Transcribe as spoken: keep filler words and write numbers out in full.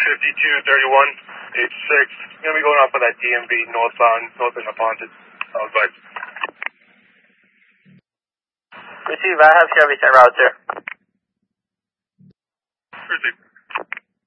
fifty-two thirty-one, eighty-six. Gonna be going off of that D M V northbound, north of Napontet. Oh, but. Receive, I have Chevy en route, sir. Receive.